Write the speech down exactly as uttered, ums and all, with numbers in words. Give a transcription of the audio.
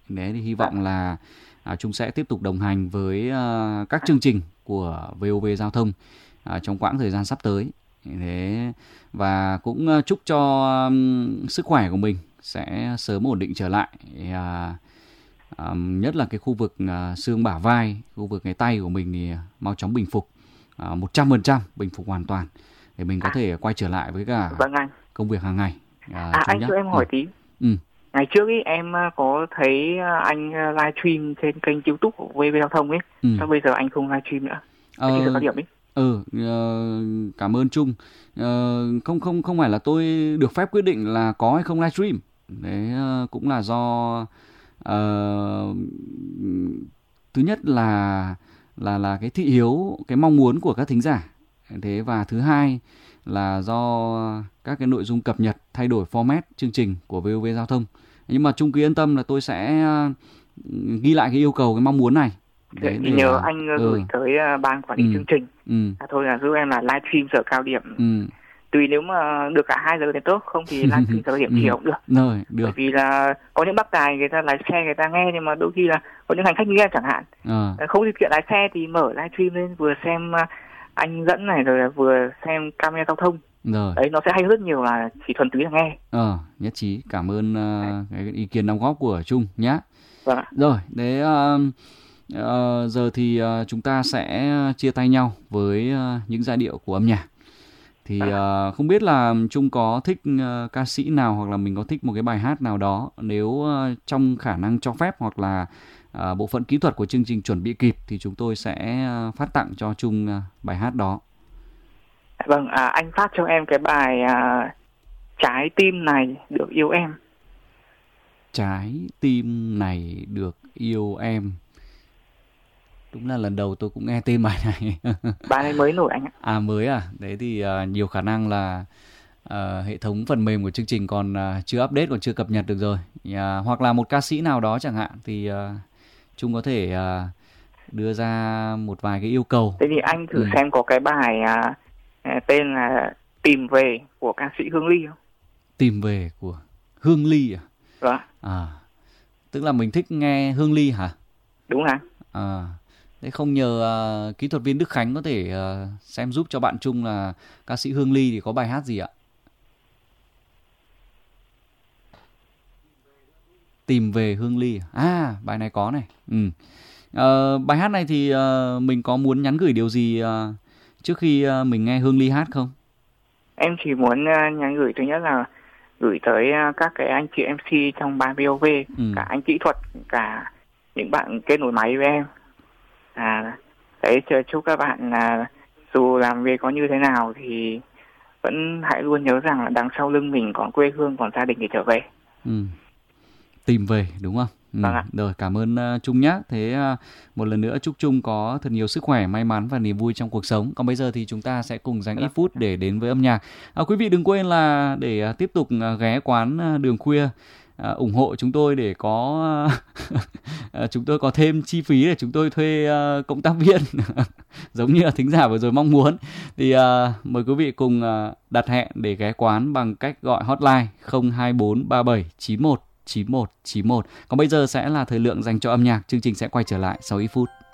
Đấy thì hy vọng là à, Trung sẽ tiếp tục đồng hành với à, các chương trình của vê o vê Giao thông à, trong quãng thời gian sắp tới. Thế và cũng à, chúc cho um, sức khỏe của mình sẽ sớm ổn định trở lại. À, à, nhất là cái khu vực à, xương bả vai, khu vực cái tay của mình thì mau chóng bình phục, à, một trăm phần trăm bình phục hoàn toàn để mình có thể quay trở lại với cả Vâng anh. công việc hàng ngày. À, À, Trung anh nhé. cho em hỏi Ừ. tí. Ừ. Ngày trước ý, em à, có thấy à, anh à, livestream trên kênh YouTube của vê o vê Giao thông ấy. Ừ. Sao bây giờ anh không livestream nữa? Ờ, Cái giờ cao điểm ấy. ừ, ờ, cảm ơn Trung. Ờ, không không không phải là tôi được phép quyết định là có hay không livestream. Đấy ờ, cũng là do ờ, thứ nhất là là là cái thị hiếu, cái mong muốn của các thính giả. Thế và thứ hai là do các cái nội dung cập nhật, thay đổi format chương trình của vê o vê Giao thông. Nhưng mà Trung cứ yên tâm là tôi sẽ ờ, ghi lại cái yêu cầu, cái mong muốn này. Để, để nhờ anh uh, ừ. gửi tới uh, ban quản lý ừ. chương trình. Ừ. À, thôi là giúp em là livestream giờ cao điểm. Ừ. Tùy nếu mà được cả hai giờ thì tốt, không thì livestream giờ cao điểm chiều cũng được. Rồi, được. Bởi vì là có những bác tài người ta lái xe người ta nghe, nhưng mà đôi khi là có những hành khách như em chẳng hạn. À. Không điều kiện lái xe thì mở livestream lên, vừa xem uh, anh dẫn này rồi vừa xem camera giao thông. Rồi. Đấy, nó sẽ hay rất nhiều là chỉ thuần túy là nghe. Ờ, nhất trí. Cảm ơn uh, cái ý kiến đóng góp của Trung nhé. Vâng ạ. Rồi, đấy uh, uh, giờ thì uh, chúng ta sẽ chia tay nhau với uh, những giai điệu của âm nhạc. Thì uh, không biết là Trung có thích uh, ca sĩ nào, hoặc là mình có thích một cái bài hát nào đó, nếu uh, trong khả năng cho phép hoặc là uh, bộ phận kỹ thuật của chương trình chuẩn bị kịp thì chúng tôi sẽ uh, phát tặng cho Trung uh, bài hát đó. Vâng, à, anh phát cho em cái bài à, Trái tim này được yêu em. Trái tim này được yêu em. Đúng là lần đầu tôi cũng nghe tên bài này. Bài này mới nổi anh ạ. À, mới à? Đấy thì uh, nhiều khả năng là uh, hệ thống phần mềm của chương trình còn uh, chưa update, còn chưa cập nhật được rồi. Uh, hoặc là một ca sĩ nào đó chẳng hạn thì uh, Trung có thể uh, đưa ra một vài cái yêu cầu. Thế thì anh thử ừ. xem có cái bài uh, tên là Tìm về của ca sĩ Hương Ly không? Tìm về của Hương Ly à? Vâng. À, tức là mình thích nghe Hương Ly hả? Đúng rồi. À, thế không nhờ uh, kỹ thuật viên Đức Khánh có thể uh, xem giúp cho bạn Trung là ca sĩ Hương Ly thì có bài hát gì ạ? Tìm về Hương Ly. À, bài này có này. Ừ. Uh, bài hát này thì uh, mình có muốn nhắn gửi điều gì uh, trước khi uh, mình nghe Hương Ly hát không? Em chỉ muốn uh, nhắn gửi, thứ nhất là gửi tới uh, các cái anh chị em xê trong ban vê o vê, ừ. cả anh kỹ thuật, cả những bạn kết nối máy với em. À, đấy, chúc các bạn là dù làm việc có như thế nào thì vẫn hãy luôn nhớ rằng là đằng sau lưng mình còn quê hương, còn gia đình để trở về. Ừ. Tìm về đúng không? Ừ. Vâng ạ. Rồi, cảm ơn uh, Trung nhé. Thế uh, một lần nữa chúc Trung có thật nhiều sức khỏe, may mắn và niềm vui trong cuộc sống. Còn bây giờ thì chúng ta sẽ cùng dành ít phút để đến với âm nhạc. À, quý vị đừng quên là để uh, tiếp tục uh, ghé quán uh, Đường Khuya, uh, ủng hộ chúng tôi để có uh, chúng tôi có thêm chi phí để chúng tôi thuê uh, cộng tác viên giống như là thính giả vừa rồi mong muốn. Thì uh, mời quý vị cùng uh, đặt hẹn để ghé quán bằng cách gọi hotline không hai bốn ba bảy chín một chín một chín một. Còn bây giờ sẽ là thời lượng dành cho âm nhạc. Chương trình sẽ quay trở lại sau ít phút.